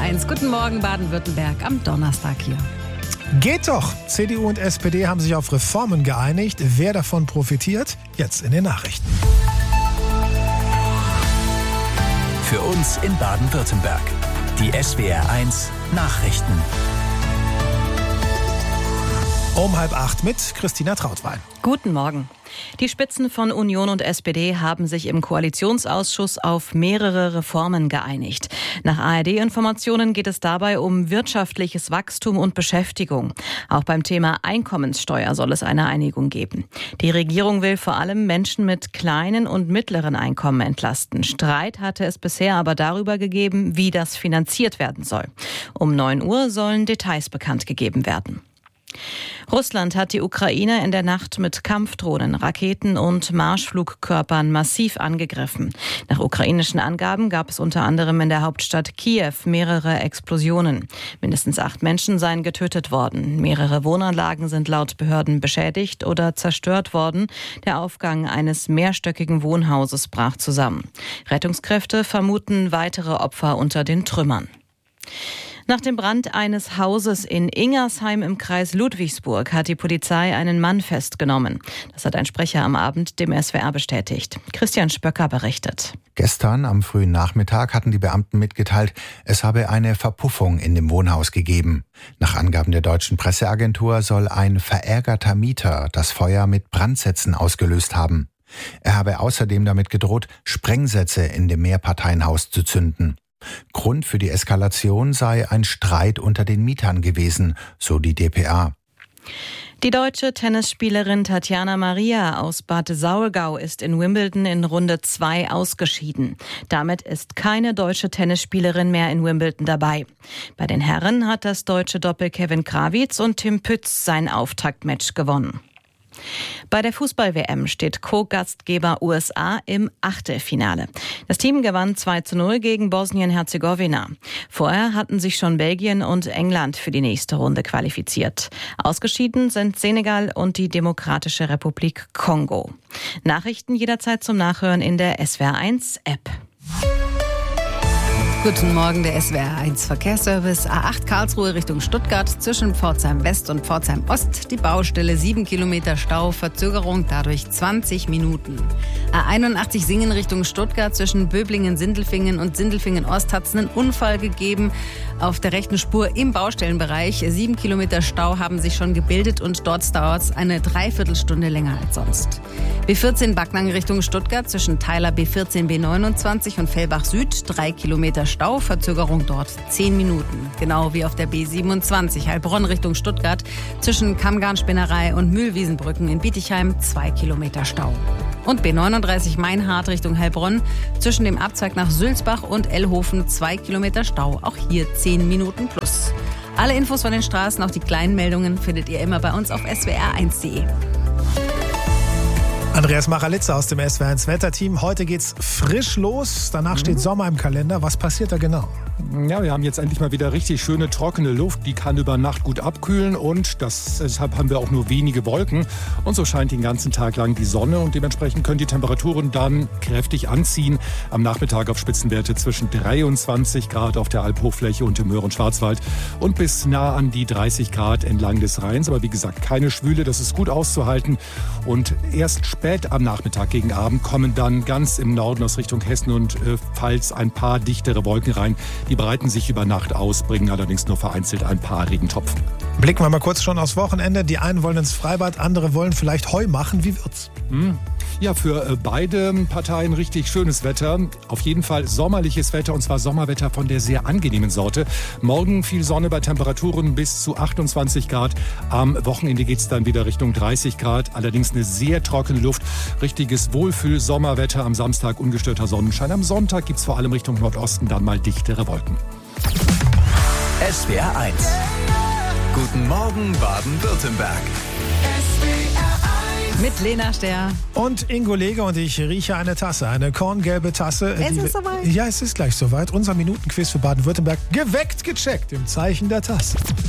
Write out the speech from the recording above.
SWR1. Guten Morgen, Baden-Württemberg, am Donnerstag hier. Geht doch! CDU und SPD haben sich auf Reformen geeinigt. Wer davon profitiert? Jetzt in den Nachrichten. Für uns in Baden-Württemberg. Die SWR1 Nachrichten. Um 7:30 mit Christina Trautwein. Guten Morgen. Die Spitzen von Union und SPD haben sich im Koalitionsausschuss auf mehrere Reformen geeinigt. Nach ARD-Informationen geht es dabei um wirtschaftliches Wachstum und Beschäftigung. Auch beim Thema Einkommenssteuer soll es eine Einigung geben. Die Regierung will vor allem Menschen mit kleinen und mittleren Einkommen entlasten. Streit hatte es bisher aber darüber gegeben, wie das finanziert werden soll. Um 9 Uhr sollen Details bekannt gegeben werden. Russland hat die Ukraine in der Nacht mit Kampfdrohnen, Raketen und Marschflugkörpern massiv angegriffen. Nach ukrainischen Angaben gab es unter anderem in der Hauptstadt Kiew mehrere Explosionen. Mindestens 8 Menschen seien getötet worden. Mehrere Wohnanlagen sind laut Behörden beschädigt oder zerstört worden. Der Aufgang eines mehrstöckigen Wohnhauses brach zusammen. Rettungskräfte vermuten weitere Opfer unter den Trümmern. Nach dem Brand eines Hauses in Ingersheim im Kreis Ludwigsburg hat die Polizei einen Mann festgenommen. Das hat ein Sprecher am Abend dem SWR bestätigt. Christian Spöcker berichtet. Gestern am frühen Nachmittag hatten die Beamten mitgeteilt, es habe eine Verpuffung in dem Wohnhaus gegeben. Nach Angaben der deutschen Presseagentur soll ein verärgerter Mieter das Feuer mit Brandsätzen ausgelöst haben. Er habe außerdem damit gedroht, Sprengsätze in dem Mehrparteienhaus zu zünden. Grund für die Eskalation sei ein Streit unter den Mietern gewesen, so die dpa. Die deutsche Tennisspielerin Tatjana Maria aus Bad Saulgau ist in Wimbledon in Runde 2 ausgeschieden. Damit ist keine deutsche Tennisspielerin mehr in Wimbledon dabei. Bei den Herren hat das deutsche Doppel Kevin Krawitz und Tim Pütz sein Auftaktmatch gewonnen. Bei der Fußball-WM steht Co-Gastgeber USA im Achtelfinale. Das Team gewann 2:0 gegen Bosnien-Herzegowina. Vorher hatten sich schon Belgien und England für die nächste Runde qualifiziert. Ausgeschieden sind Senegal und die Demokratische Republik Kongo. Nachrichten jederzeit zum Nachhören in der SWR1-App. Guten Morgen, der SWR1 Verkehrsservice. A8 Karlsruhe Richtung Stuttgart zwischen Pforzheim West und Pforzheim Ost. Die Baustelle 7 Kilometer Stau, Verzögerung dadurch 20 Minuten. A81 Singen Richtung Stuttgart zwischen Böblingen-Sindelfingen und Sindelfingen-Ost hat es einen Unfall gegeben. Auf der rechten Spur im Baustellenbereich. 7 Kilometer Stau haben sich schon gebildet und dort dauert es eine Dreiviertelstunde länger als sonst. B14 Backnang Richtung Stuttgart zwischen Teiler B14 B29 und Fellbach Süd 3 Kilometer Stau, Verzögerung dort 10 Minuten. Genau wie auf der B27 Heilbronn Richtung Stuttgart zwischen Kammgarnspinnerei und Mühlwiesenbrücken in Bietigheim 2 Kilometer Stau. Und B39 Meinhardt Richtung Heilbronn zwischen dem Abzweig nach Sülzbach und Ellhofen 2 Kilometer Stau, auch hier 10 Minuten plus. Alle Infos von den Straßen, auch die kleinen Meldungen, findet ihr immer bei uns auf swr1.de. Andreas Machalitzer aus dem SWR1 Wetterteam. Heute geht's frisch los. Danach steht Sommer im Kalender. Was passiert da genau? Ja, wir haben jetzt endlich mal wieder richtig schöne, trockene Luft. Die kann über Nacht gut abkühlen und deshalb haben wir auch nur wenige Wolken. Und so scheint den ganzen Tag lang die Sonne und dementsprechend können die Temperaturen dann kräftig anziehen. Am Nachmittag auf Spitzenwerte zwischen 23 Grad auf der Alphochfläche und im Möhren Schwarzwald und bis nah an die 30 Grad entlang des Rheins. Aber wie gesagt, keine Schwüle, das ist gut auszuhalten. Und erst spät am Nachmittag gegen Abend kommen dann ganz im Norden aus Richtung Hessen und Pfalz ein paar dichtere Wolken rein. Die breiten sich über Nacht aus, bringen allerdings nur vereinzelt ein paar Regentropfen. Blicken wir mal kurz schon aufs Wochenende. Die einen wollen ins Freibad, andere wollen vielleicht Heu machen. Wie wird's? Ja, für beide Parteien richtig schönes Wetter. Auf jeden Fall sommerliches Wetter, und zwar Sommerwetter von der sehr angenehmen Sorte. Morgen viel Sonne bei Temperaturen bis zu 28 Grad. Am Wochenende geht es dann wieder Richtung 30 Grad. Allerdings eine sehr trockene Luft. Richtiges Wohlfühl-Sommerwetter. Am Samstag ungestörter Sonnenschein. Am Sonntag gibt es vor allem Richtung Nordosten dann mal dichtere Wolken. SWR1. Guten Morgen, Baden-Württemberg. Mit Lena Ster. Und Ingo Leger und ich rieche eine Tasse, eine korngelbe Tasse. Es ist soweit. Ja, es ist gleich soweit. Unser Minutenquiz für Baden-Württemberg geweckt, gecheckt im Zeichen der Tasse.